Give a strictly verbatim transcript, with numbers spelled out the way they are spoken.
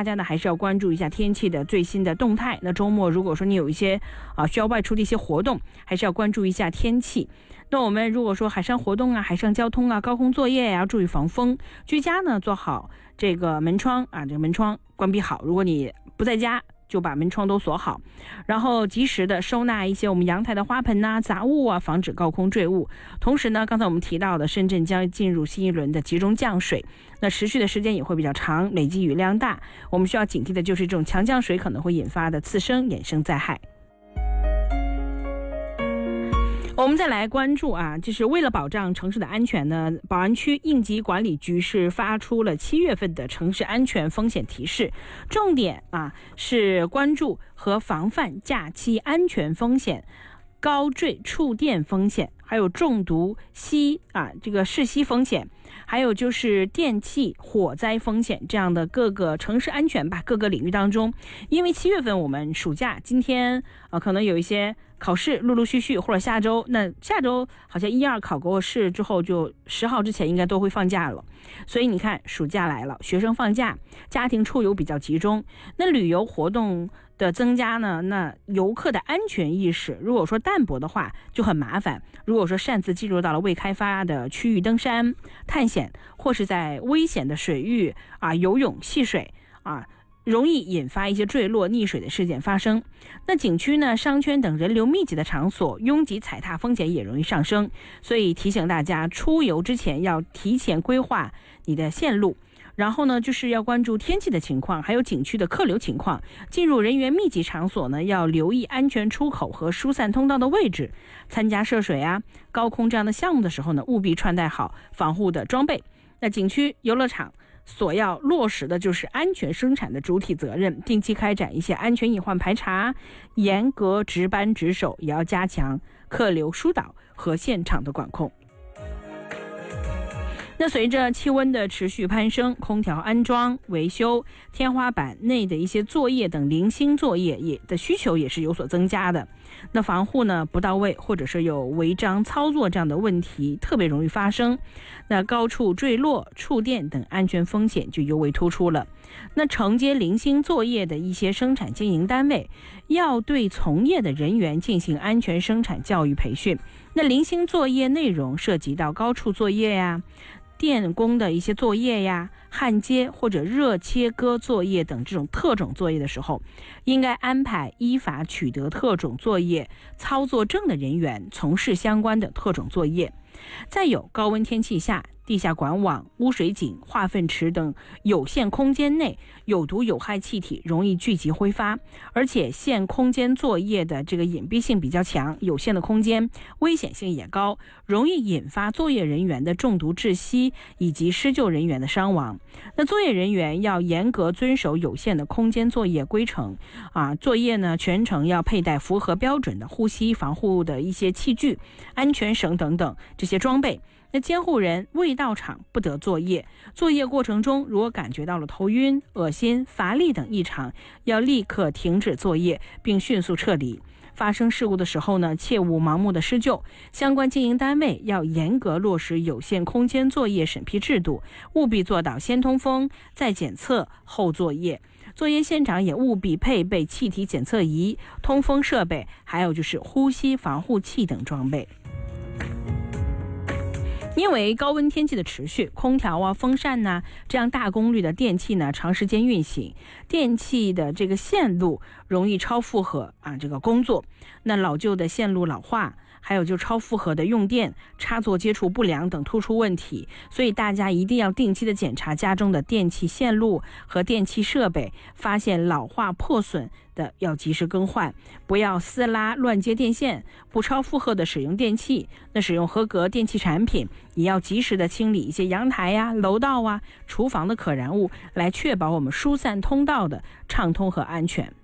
大家呢还是要关注一下天气的最新的动态。那周末如果说你有一些啊需要外出的一些活动，还是要关注一下天气。那我们如果说海上活动啊、海上交通啊、高空作业呀、啊，要注意防风。居家呢做好这个门窗啊，这个门窗关闭好。如果你不在家，就把门窗都锁好，然后及时的收纳一些我们阳台的花盆呐、啊、杂物啊，防止高空坠物。同时呢，刚才我们提到的深圳将进入新一轮的集中降水，那持续的时间也会比较长，累积雨量大。我们需要警惕的就是这种强降水可能会引发的次生衍生灾害。我们再来关注啊，就是为了保障城市的安全呢，宝安区应急管理局是发出了七月份的城市安全风险提示，重点啊是关注和防范假期安全风险、高坠触电风险，还有中毒吸啊这个窒息风险，还有就是电气火灾风险，这样的各个城市安全吧各个领域当中。因为七月份我们暑假，今天啊可能有一些考试陆陆续续，或者下周，那下周好像一二考过试之后，就十号之前应该都会放假了。所以你看，暑假来了，学生放假，家庭出游比较集中，那旅游活动的增加呢，那游客的安全意识如果说淡薄的话，就很麻烦。如果说擅自进入到了未开发的区域登山、探险，或是在危险的水域啊游泳戏水啊，容易引发一些坠落溺水的事件发生。那景区呢、商圈等人流密集的场所，拥挤踩踏风险也容易上升。所以提醒大家，出游之前要提前规划你的线路，然后呢就是要关注天气的情况，还有景区的客流情况。进入人员密集场所呢，要留意安全出口和疏散通道的位置。参加涉水啊、高空这样的项目的时候呢，务必穿戴好防护的装备。那景区游乐场所要落实的就是安全生产的主体责任，定期开展一些安全隐患排查，严格值班值守，也要加强客流疏导和现场的管控。那随着气温的持续攀升，空调安装、维修、天花板内的一些作业等零星作业也的需求也是有所增加的。那防护呢不到位，或者是有违章操作这样的问题特别容易发生。那高处坠落、触电等安全风险就尤为突出了。那承接零星作业的一些生产经营单位，要对从业的人员进行安全生产教育培训。那零星作业内容涉及到高处作业呀、电工的一些作业呀、焊接或者热切割作业等这种特种作业的时候，应该安排依法取得特种作业操作证的人员从事相关的特种作业。再有，高温天气下，地下管网、污水井、化粪池等有限空间内有毒有害气体容易聚集挥发，而且限空间作业的这个隐蔽性比较强，有限的空间危险性也高，容易引发作业人员的中毒窒息以及施救人员的伤亡。那作业人员要严格遵守有限的空间作业规程啊，作业呢全程要佩戴符合标准的呼吸防护的一些器具、安全绳等等这些装备。那监护人未到场不得作业，作业过程中如果感觉到了头晕、恶心、乏力等异常，要立刻停止作业并迅速撤离。发生事故的时候呢，切勿盲目的施救。相关经营单位要严格落实有限空间作业审批制度，务必做到先通风、再检测、后作业。作业现场也务必配备气体检测仪、通风设备，还有就是呼吸防护器等装备。因为高温天气的持续，空调啊、风扇呐、啊、这样大功率的电器呢长时间运行，电器的这个线路容易超负荷啊，这个工作，那老旧的线路老化，还有就超负荷的用电、插座接触不良等突出问题。所以大家一定要定期的检查家中的电器线路和电器设备，发现老化破损的要及时更换，不要撕拉乱接电线，不超负荷的使用电器。那使用合格电器产品，也要及时的清理一些阳台呀、楼道啊、厨房的可燃物，来确保我们疏散通道的畅通和安全。